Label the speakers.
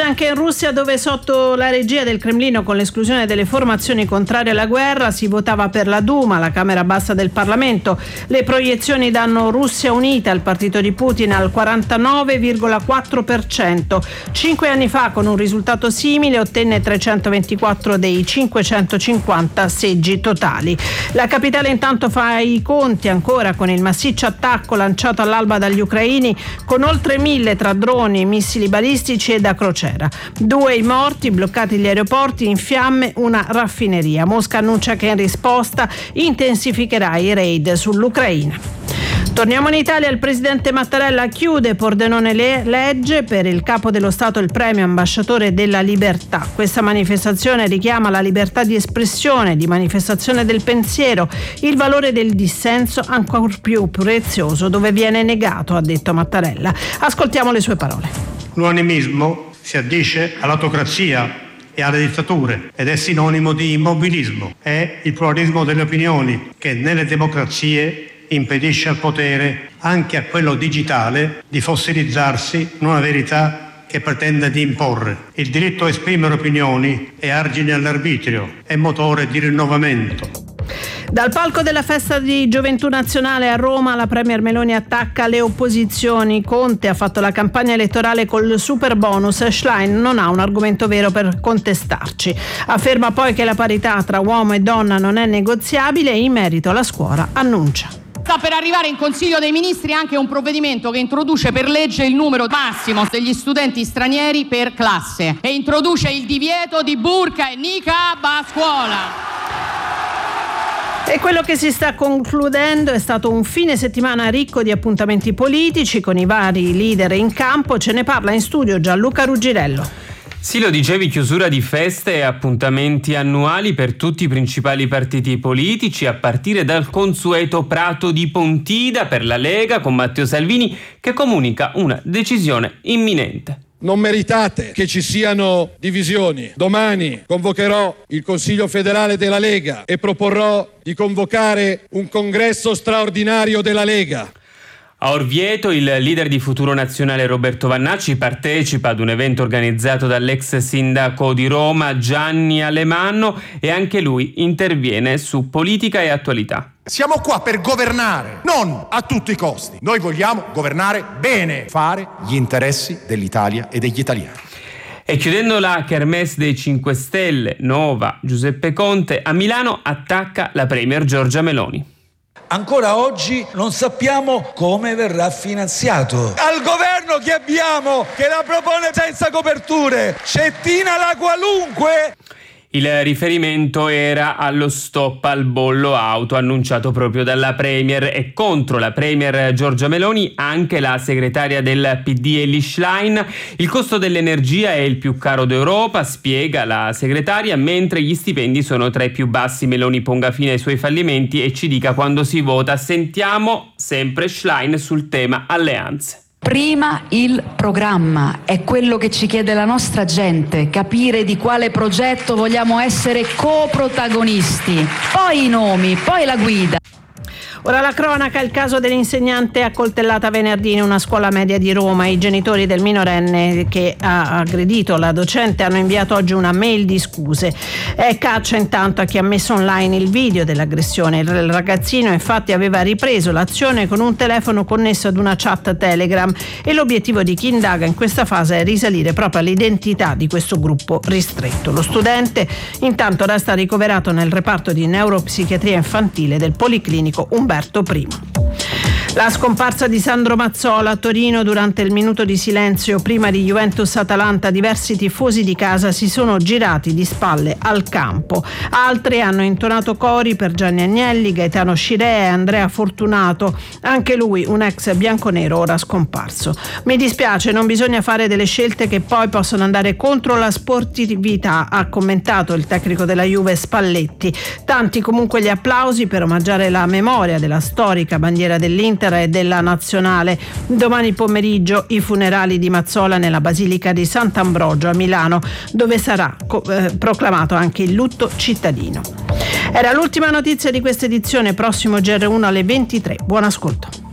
Speaker 1: anche in Russia, dove sotto la regia del Cremlino, con l'esclusione delle formazioni contrarie alla guerra, si votava per la Duma, la Camera bassa del Parlamento. Le proiezioni danno Russia Unita, il partito di Putin, al 49,4%. 5 anni fa, con un risultato simile, ottenne 324 dei 550 seggi totali. La capitale intanto fa i conti ancora con il massiccio attacco lanciato all'alba dagli ucraini, con oltre 1000 tra droni, missili balistici e da crociera. 2 i morti, bloccati gli aeroporti, in fiamme una raffineria. Mosca annuncia che in risposta intensificherà i raid sull'Ucraina. Torniamo in Italia. Il presidente Mattarella chiude Pordenone legge per il capo dello Stato, il premio ambasciatore della libertà. Questa manifestazione richiama la libertà di espressione, di manifestazione del pensiero, il valore del dissenso ancor più prezioso dove viene negato, ha detto Mattarella. Ascoltiamo le sue parole.
Speaker 2: L'unanimismo si addice all'autocrazia e alle dittature ed è sinonimo di immobilismo. È il pluralismo delle opinioni che nelle democrazie impedisce al potere, anche a quello digitale, di fossilizzarsi in una verità che pretende di imporre. Il diritto a esprimere opinioni è argine all'arbitrio, è motore di rinnovamento.
Speaker 1: Dal palco della festa di Gioventù Nazionale a Roma, la premier Meloni attacca le opposizioni. Conte ha fatto la campagna elettorale col super bonus. Schlein non ha un argomento vero per contestarci. Afferma poi che la parità tra uomo e donna non è negoziabile e in merito alla scuola annuncia:
Speaker 3: sta per arrivare in Consiglio dei Ministri anche un provvedimento che introduce per legge il numero massimo degli studenti stranieri per classe e introduce il divieto di burqa e niqab a scuola.
Speaker 1: E quello che si sta concludendo è stato un fine settimana ricco di appuntamenti politici con i vari leader in campo. Ce ne parla in studio Gianluca Ruggirello.
Speaker 4: Sì, lo dicevi, chiusura di feste e appuntamenti annuali per tutti i principali partiti politici, a partire dal consueto prato di Pontida per la Lega con Matteo Salvini, che comunica una decisione imminente.
Speaker 5: Non meritate che ci siano divisioni. Domani convocherò il Consiglio federale della Lega e proporrò di convocare un congresso straordinario della Lega.
Speaker 4: A Orvieto il leader di Futuro Nazionale Roberto Vannacci partecipa ad un evento organizzato dall'ex sindaco di Roma Gianni Alemanno e anche lui interviene su politica e attualità.
Speaker 6: Siamo qua per governare, non a tutti i costi. Noi vogliamo governare bene, fare gli interessi dell'Italia e degli italiani.
Speaker 4: E chiudendo la kermesse dei 5 Stelle, Nova, Giuseppe Conte, a Milano attacca la premier Giorgia Meloni.
Speaker 7: Ancora oggi non sappiamo come verrà finanziato. Al governo che abbiamo, che la propone senza coperture, Cettina la qualunque.
Speaker 4: Il riferimento era allo stop al bollo auto annunciato proprio dalla Premier, e contro la Premier Giorgia Meloni anche la segretaria del PD Elly Schlein. Il costo dell'energia è il più caro d'Europa, spiega la segretaria, mentre gli stipendi sono tra i più bassi. Meloni ponga fine ai suoi fallimenti e ci dica quando si vota. Sentiamo sempre Schlein sul tema alleanze.
Speaker 8: Prima il programma, è quello che ci chiede la nostra gente, capire di quale progetto vogliamo essere coprotagonisti, poi i nomi, poi la guida.
Speaker 1: Ora la cronaca, il caso dell'insegnante accoltellata venerdì in una scuola media di Roma. I genitori del minorenne che ha aggredito la docente hanno inviato oggi una mail di scuse. È caccia intanto a chi ha messo online il video dell'aggressione. Il ragazzino infatti aveva ripreso l'azione con un telefono connesso ad una chat Telegram e l'obiettivo di chi indaga in questa fase è risalire proprio all'identità di questo gruppo ristretto. Lo studente intanto resta ricoverato nel reparto di neuropsichiatria infantile del Policlinico Umberto I. La scomparsa di Sandro Mazzola a Torino durante il minuto di silenzio prima di Juventus-Atalanta. Diversi tifosi di casa si sono girati di spalle al campo. Altri hanno intonato cori per Gianni Agnelli, Gaetano Scirea e Andrea Fortunato, anche lui un ex bianconero ora scomparso. Mi dispiace, non bisogna fare delle scelte che poi possono andare contro la sportività, ha commentato il tecnico della Juve Spalletti. Tanti comunque gli applausi per omaggiare la memoria della storica bandiera dell'Inter e della Nazionale. Domani pomeriggio i funerali di Mazzola nella Basilica di Sant'Ambrogio a Milano, dove sarà proclamato anche il lutto cittadino. Era l'ultima notizia di questa edizione, prossimo GR1 alle 23. Buon ascolto.